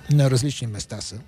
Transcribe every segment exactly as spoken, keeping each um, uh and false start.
на различни места са.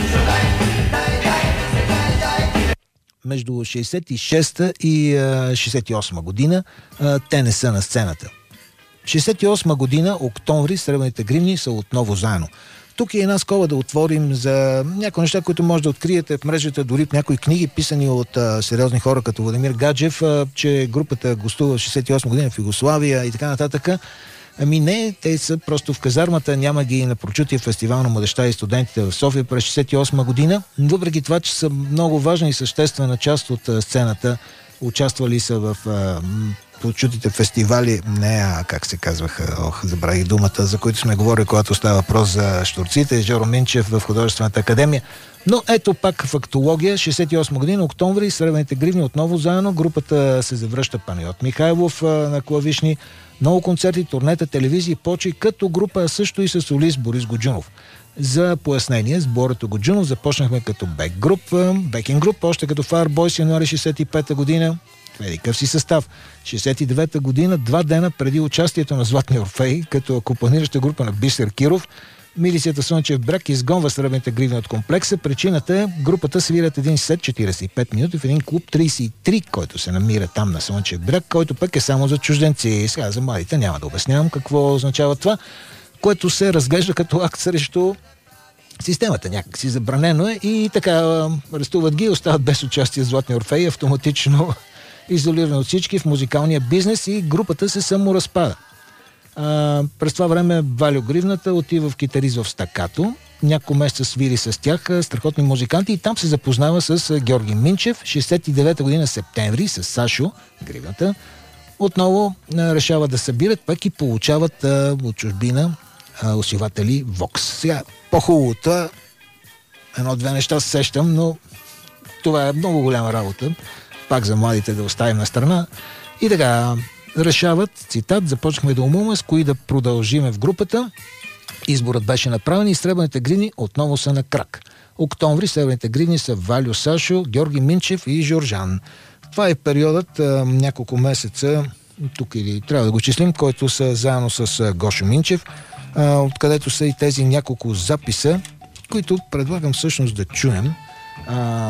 Между шейсет и шеста и шейсет и осма година те не са на сцената. шейсет и осма година, октомври, Сребърните гривни са отново заедно. Тук е една скоба да отворим за някои неща, които може да откриете в мрежата, дори в някои книги, писани от а, сериозни хора, като Владимир Гаджев, а, че групата гостува в шейсет и осма година в Югославия и така нататък. Ами не, те са просто в казармата, няма ги на прочутия фестивал на младежта и студентите в София през шейсет и осма година. Въпреки това, че са много важна и съществена част от а, сцената, участвали са в а, прочутите фестивали, не, а как се казваха, ох, забравих думата, за които сме говорили, когато става въпрос за Щурците, Жоро Минчев в Художествената академия. Но ето пак фактология, шейсет и осма година, октомври, Сребърните гривни отново заедно, групата се завръща, Панайот Михайлов на клавишни, много концерти, турнета, телевизии, почи, като група също и с солист Борис Годжунов. За пояснение, с Борето Годжунов започнахме като бек груп, бекинг груп, още като Fireboys януари шейсет и пета година. Еди къв си състав. шейсет и девета година, два дена преди участието на Златния Орфей, като акомпанираща група на Бисер Киров, милицията Слънчев бряг изгонва Сребърните гривни от комплекса. Причината е, групата свирят един сет четирийсет и пет минути в един клуб трийсет и три, който се намира там на Слънчев бряг, който пък е само за чужденци. Сега за младите няма да обяснявам какво означава това, което се разглежда като акт срещу системата, някак си забранено е и така арестуват ги, остават без участие в Златния Орфей, автоматично изолирани от всички в музикалния бизнес и групата се саморазпада. А, през това време Валю Гривната отива в китарист в Стакато, няколко месеца свири с тях, страхотни музиканти, и там се запознава с Георги Минчев. шейсет и девета година септември с Сашо Гривната отново а, решават да събират, пък и получават а, от чужбина а, усилватели Вокс. Сега, по-хубавото, едно-две неща се сещам, но това е много голяма работа. Пак за младите да оставим на страна. И така, решават, цитат, започнахме да умуваме с кои да продължиме в групата. Изборът беше направен и Сребърните гривни отново са на крак. Октомври Сребърните гривни са Валю, Сашо, Георги Минчев и Жоржан. Това е периодът, а, няколко месеца, тук или трябва да го числим, който са заедно с Гошо Минчев, а, откъдето са и тези няколко записа, които предлагам всъщност да чуем. А,